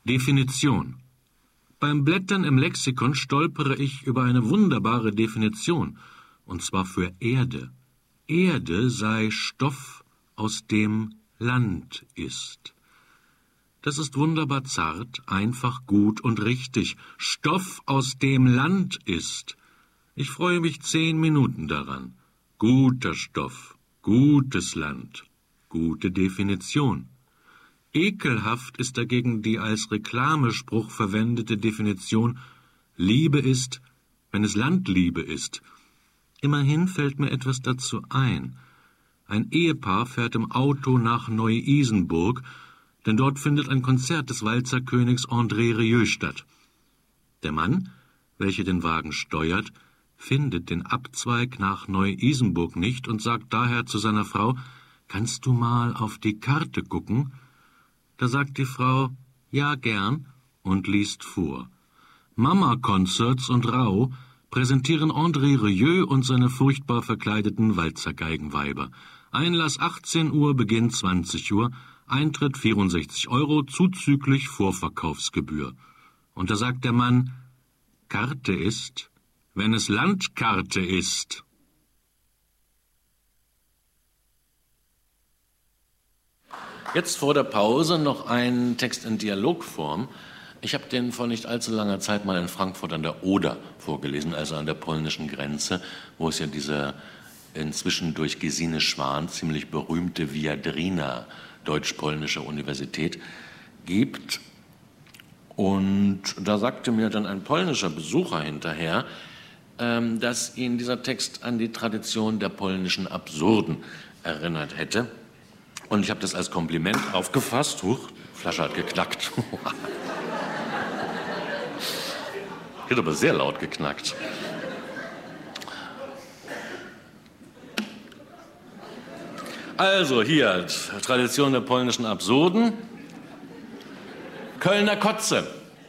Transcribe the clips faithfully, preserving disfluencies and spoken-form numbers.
Definition. Beim Blättern im Lexikon stolpere ich über eine wunderbare Definition, und zwar für Erde. Erde sei Stoff, aus dem Land ist. Das ist wunderbar zart, einfach, gut und richtig. Stoff, aus dem Land ist. Ich freue mich zehn Minuten daran. Guter Stoff, gutes Land, gute Definition. Ekelhaft ist dagegen die als Reklamespruch verwendete Definition Liebe ist, wenn es Landliebe ist. Immerhin fällt mir etwas dazu ein. Ein Ehepaar fährt im Auto nach Neu-Isenburg, denn dort findet ein Konzert des Walzerkönigs André Rieu statt. Der Mann, welcher den Wagen steuert, findet den Abzweig nach Neu-Isenburg nicht und sagt daher zu seiner Frau, »Kannst du mal auf die Karte gucken?« Da sagt die Frau, »Ja, gern«, und liest vor. Mama Concerts und Rau präsentieren André Rieu und seine furchtbar verkleideten Walzergeigenweiber. Einlass achtzehn Uhr, Beginn zwanzig Uhr, Eintritt vierundsechzig Euro, zuzüglich Vorverkaufsgebühr. Und da sagt der Mann, Karte ist, wenn es Landkarte ist. Jetzt vor der Pause noch ein Text in Dialogform. Ich habe den vor nicht allzu langer Zeit mal in Frankfurt an der Oder vorgelesen, also an der polnischen Grenze, wo es ja diese inzwischen durch Gesine Schwan ziemlich berühmte Viadrina, deutsch-polnische Universität, gibt. Und da sagte mir dann ein polnischer Besucher hinterher, ähm, dass ihn dieser Text an die Tradition der polnischen Absurden erinnert hätte. Und ich habe das als Kompliment aufgefasst. Huch, die Flasche hat geknackt. Die hat aber sehr laut geknackt. Also hier, Tradition der polnischen Absurden. Kölner Kotze.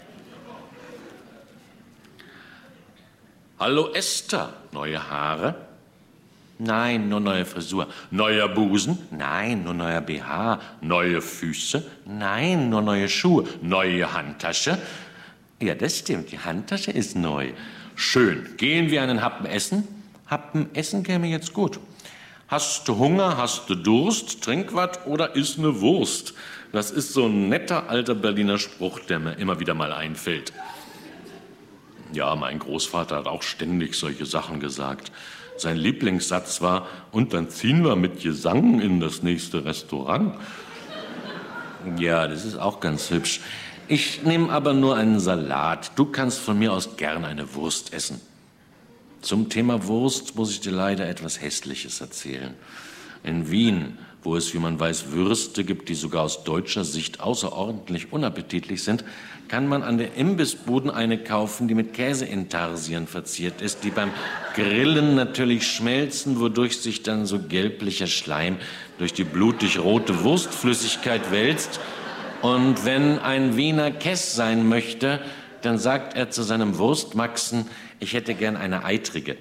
Hallo Esther, neue Haare? Nein, nur neue Frisur. Neuer Busen? Nein, nur neuer B H. Neue Füße? Nein, nur neue Schuhe. Neue Handtasche? Ja, das stimmt, die Handtasche ist neu. Schön. Gehen wir einen Happen essen? Happen essen käme jetzt gut. Hast du Hunger, hast du Durst, trink wat oder iss ne Wurst? Das ist so ein netter alter Berliner Spruch, der mir immer wieder mal einfällt. Ja, mein Großvater hat auch ständig solche Sachen gesagt. Sein Lieblingssatz war, und dann ziehen wir mit Gesang in das nächste Restaurant. Ja, das ist auch ganz hübsch. Ich nehme aber nur einen Salat. Du kannst von mir aus gern eine Wurst essen. Zum Thema Wurst muss ich dir leider etwas Hässliches erzählen. In Wien, wo es, wie man weiß, Würste gibt, die sogar aus deutscher Sicht außerordentlich unappetitlich sind, kann man an der Imbissbuden eine kaufen, die mit Käseintarsien verziert ist, die beim Grillen natürlich schmelzen, wodurch sich dann so gelblicher Schleim durch die blutig rote Wurstflüssigkeit wälzt. Und wenn ein Wiener Kess sein möchte, dann sagt er zu seinem Wurstmaxen, ich hätte gern eine eitrige.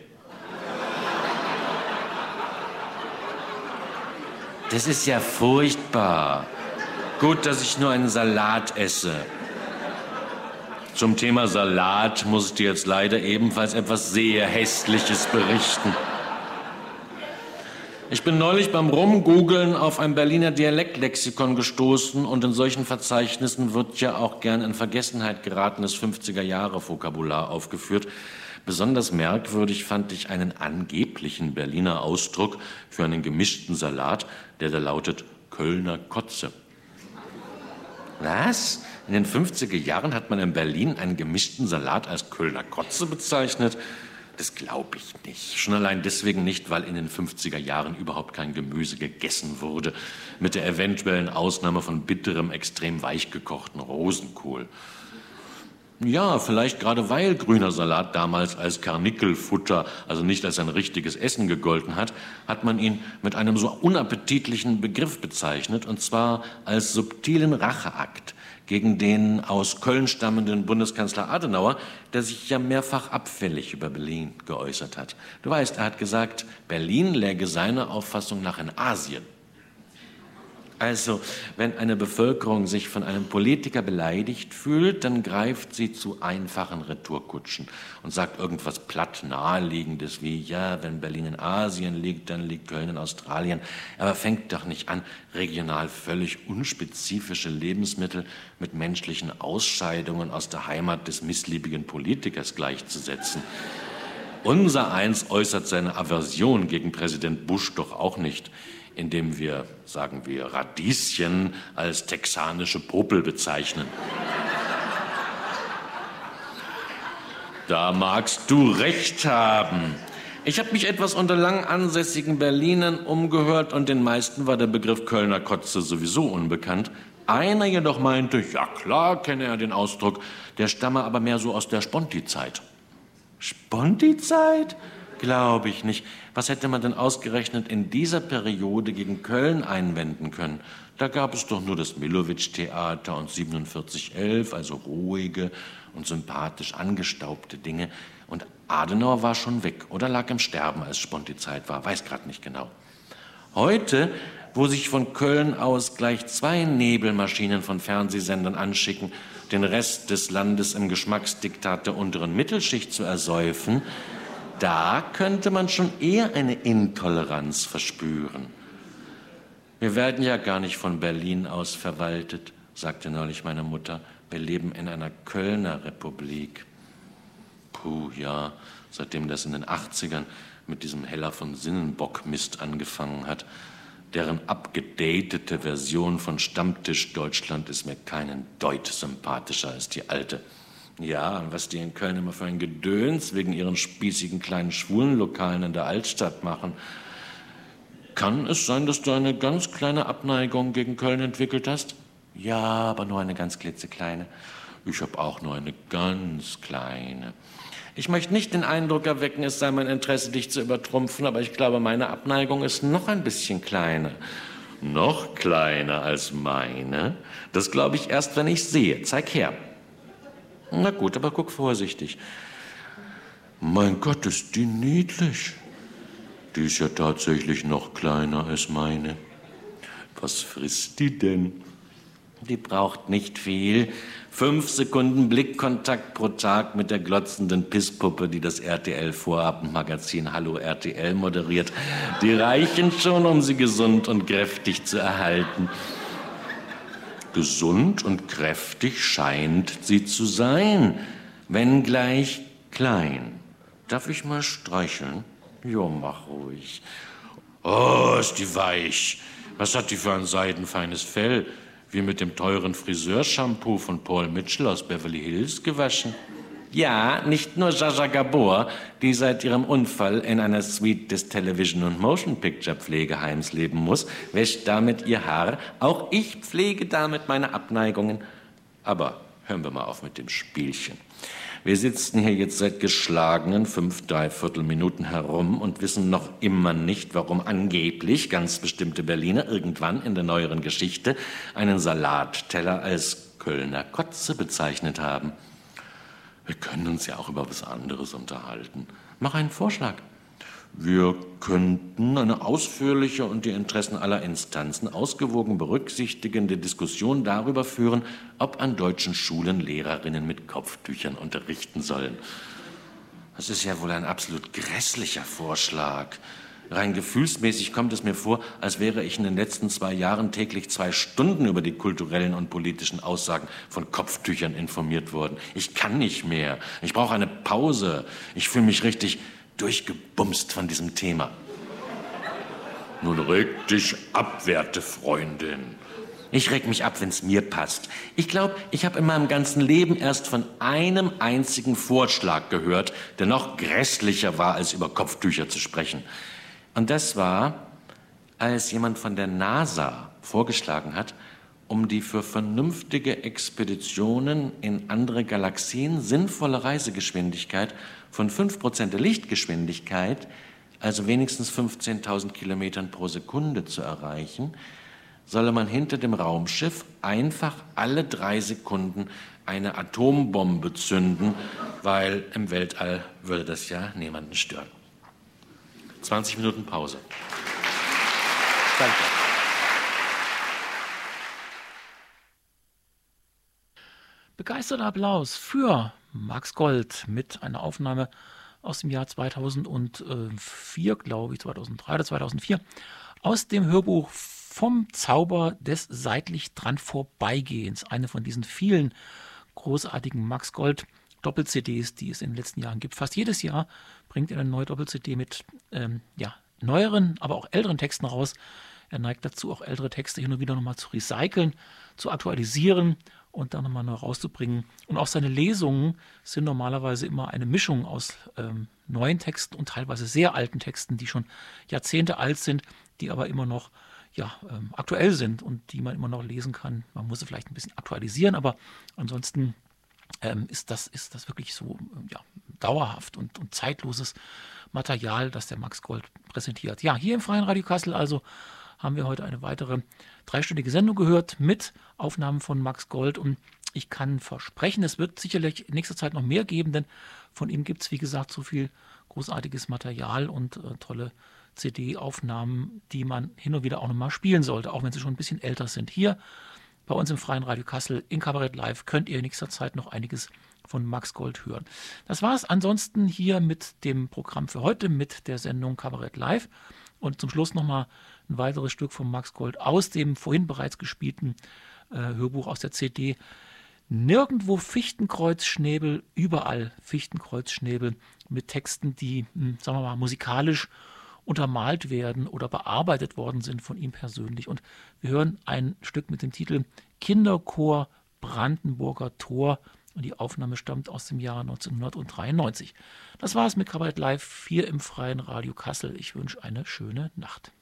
Das ist ja furchtbar. Gut, dass ich nur einen Salat esse. Zum Thema Salat muss ich dir jetzt leider ebenfalls etwas sehr Hässliches berichten. Ich bin neulich beim Rumgoogeln auf ein Berliner Dialektlexikon gestoßen und in solchen Verzeichnissen wird ja auch gern in Vergessenheit geratenes fünfziger-Jahre-Vokabular aufgeführt. Besonders merkwürdig fand ich einen angeblichen Berliner Ausdruck für einen gemischten Salat, der da lautet Kölner Kotze. Was? In den fünfziger Jahren hat man in Berlin einen gemischten Salat als Kölner Kotze bezeichnet? Das glaube ich nicht. Schon allein deswegen nicht, weil in den fünfziger Jahren überhaupt kein Gemüse gegessen wurde, mit der eventuellen Ausnahme von bitterem, extrem weich gekochten Rosenkohl. Ja, vielleicht gerade weil grüner Salat damals als Karnickelfutter, also nicht als ein richtiges Essen gegolten hat, hat man ihn mit einem so unappetitlichen Begriff bezeichnet, und zwar als subtilen Racheakt gegen den aus Köln stammenden Bundeskanzler Adenauer, der sich ja mehrfach abfällig über Berlin geäußert hat. Du weißt, er hat gesagt, Berlin läge seiner Auffassung nach in Asien. Also, wenn eine Bevölkerung sich von einem Politiker beleidigt fühlt, dann greift sie zu einfachen Retourkutschen und sagt irgendwas platt Naheliegendes wie, ja, wenn Berlin in Asien liegt, dann liegt Köln in Australien. Aber fängt doch nicht an, regional völlig unspezifische Lebensmittel mit menschlichen Ausscheidungen aus der Heimat des missliebigen Politikers gleichzusetzen. Unser Eins äußert seine Aversion gegen Präsident Bush doch auch nicht, indem wir, sagen wir, Radieschen als texanische Popel bezeichnen. Da magst du recht haben. Ich habe mich etwas unter lang ansässigen Berlinern umgehört und den meisten war der Begriff Kölner Kotze sowieso unbekannt. Einer jedoch meinte, ja klar kenne er den Ausdruck, der stamme aber mehr so aus der Sponti-Zeit. Sponti-Zeit? Glaube ich nicht. Was hätte man denn ausgerechnet in dieser Periode gegen Köln einwenden können? Da gab es doch nur das Millowitsch-Theater und siebenundvierzig elf, also ruhige und sympathisch angestaubte Dinge. Und Adenauer war schon weg oder lag im Sterben, als Sponti-Zeit war, weiß gerade nicht genau. Heute, wo sich von Köln aus gleich zwei Nebelmaschinen von Fernsehsendern anschicken, den Rest des Landes im Geschmacksdiktat der unteren Mittelschicht zu ersäufen, da könnte man schon eher eine Intoleranz verspüren. Wir werden ja gar nicht von Berlin aus verwaltet, sagte neulich meine Mutter. Wir leben in einer Kölner Republik. Puh, ja, seitdem das in den achtzigern mit diesem Heller von Sinnenbock-Mist angefangen hat. Deren abgedatete Version von Stammtisch Deutschland ist mir keinen Deut sympathischer als die alte. Ja, und was die in Köln immer für ein Gedöns wegen ihren spießigen kleinen Schwulenlokalen in der Altstadt machen. Kann es sein, dass du eine ganz kleine Abneigung gegen Köln entwickelt hast? Ja, aber nur eine ganz klitzekleine. Ich habe auch nur eine ganz kleine. Ich möchte nicht den Eindruck erwecken, es sei mein Interesse, dich zu übertrumpfen, aber ich glaube, meine Abneigung ist noch ein bisschen kleiner. Noch kleiner als meine? Das glaube ich erst, wenn ich sehe. Zeig her. Na gut, aber guck vorsichtig. Mein Gott, ist die niedlich. Die ist ja tatsächlich noch kleiner als meine. Was frisst die denn? Die braucht nicht viel. Fünf Sekunden Blickkontakt pro Tag mit der glotzenden Pisspuppe, die das R T L-Vorabendmagazin Hallo R T L moderiert. Die reichen schon, um sie gesund und kräftig zu erhalten. Gesund und kräftig scheint sie zu sein, wenngleich klein. Darf ich mal streicheln? Jo, mach ruhig. Oh, ist die weich. Was hat die für ein seidenfeines Fell? Wie mit dem teuren Friseurshampoo von Paul Mitchell aus Beverly Hills gewaschen. Ja, nicht nur Jaja Gabor, die seit ihrem Unfall in einer Suite des Television- und Motion-Picture-Pflegeheims leben muss, wäscht damit ihr Haar. Auch ich pflege damit meine Abneigungen. Aber hören wir mal auf mit dem Spielchen. Wir sitzen hier jetzt seit geschlagenen fünf, dreiviertel Minuten herum und wissen noch immer nicht, warum angeblich ganz bestimmte Berliner irgendwann in der neueren Geschichte einen Salatteller als Kölner Kotze bezeichnet haben. Wir können uns ja auch über was anderes unterhalten. Mach einen Vorschlag. Wir könnten eine ausführliche und die Interessen aller Instanzen ausgewogen berücksichtigende Diskussion darüber führen, ob an deutschen Schulen Lehrerinnen mit Kopftüchern unterrichten sollen. Das ist ja wohl ein absolut grässlicher Vorschlag. Rein gefühlsmäßig kommt es mir vor, als wäre ich in den letzten zwei Jahren täglich zwei Stunden über die kulturellen und politischen Aussagen von Kopftüchern informiert worden. Ich kann nicht mehr. Ich brauche eine Pause. Ich fühle mich richtig durchgebumst von diesem Thema. Nun reg dich ab, werte Freundin. Ich reg mich ab, wenn es mir passt. Ich glaube, ich habe in meinem ganzen Leben erst von einem einzigen Vorschlag gehört, der noch grässlicher war, als über Kopftücher zu sprechen. Und das war, als jemand von der NASA vorgeschlagen hat, um die für vernünftige Expeditionen in andere Galaxien sinnvolle Reisegeschwindigkeit von fünf Prozent der Lichtgeschwindigkeit, also wenigstens fünfzehntausend Kilometern pro Sekunde zu erreichen, solle man hinter dem Raumschiff einfach alle drei Sekunden eine Atombombe zünden, weil im Weltall würde das ja niemanden stören. zwanzig Minuten Pause. Danke. Begeisterter Applaus für Max Gold mit einer Aufnahme aus dem Jahr zweitausendvier, glaube ich, zweitausenddrei oder zweitausendvier, aus dem Hörbuch Vom Zauber des seitlich dran Vorbeigehens. Eine von diesen vielen großartigen Max Gold Doppel-C Ds, die es in den letzten Jahren gibt. Fast jedes Jahr bringt er eine neue Doppel-C D mit ähm, ja, neueren, aber auch älteren Texten raus. Er neigt dazu, auch ältere Texte hin und wieder nochmal zu recyceln, zu aktualisieren und dann nochmal neu rauszubringen. Und auch seine Lesungen sind normalerweise immer eine Mischung aus ähm, neuen Texten und teilweise sehr alten Texten, die schon Jahrzehnte alt sind, die aber immer noch ja, ähm, aktuell sind und die man immer noch lesen kann. Man muss sie vielleicht ein bisschen aktualisieren, aber ansonsten ähm, ist, das, ist das wirklich so ja, dauerhaft und, und zeitloses Material, das der Max Gold präsentiert. Ja, hier im Freien Radio Kassel also haben wir heute eine weitere dreistündige Sendung gehört mit Aufnahmen von Max Gold. Und ich kann versprechen, es wird sicherlich in nächster Zeit noch mehr geben, denn von ihm gibt es, wie gesagt, so viel großartiges Material und äh, tolle C D-Aufnahmen, die man hin und wieder auch nochmal spielen sollte, auch wenn sie schon ein bisschen älter sind. Hier bei uns im Freien Radio Kassel in Kabarett Live könnt ihr in nächster Zeit noch einiges von Max Gold hören. Das war es ansonsten hier mit dem Programm für heute, mit der Sendung Kabarett Live. Und zum Schluss nochmal ein weiteres Stück von Max Gold aus dem vorhin bereits gespielten äh, Hörbuch aus der C D. Nirgendwo Fichtenkreuzschnäbel, überall Fichtenkreuzschnäbel mit Texten, die, mh, sagen wir mal, musikalisch untermalt werden oder bearbeitet worden sind von ihm persönlich. Und wir hören ein Stück mit dem Titel Kinderchor Brandenburger Tor. Und die Aufnahme stammt aus dem Jahr neunzehnhundertdreiundneunzig. Das war es mit Kabarett Live hier im Freien Radio Kassel. Ich wünsche eine schöne Nacht.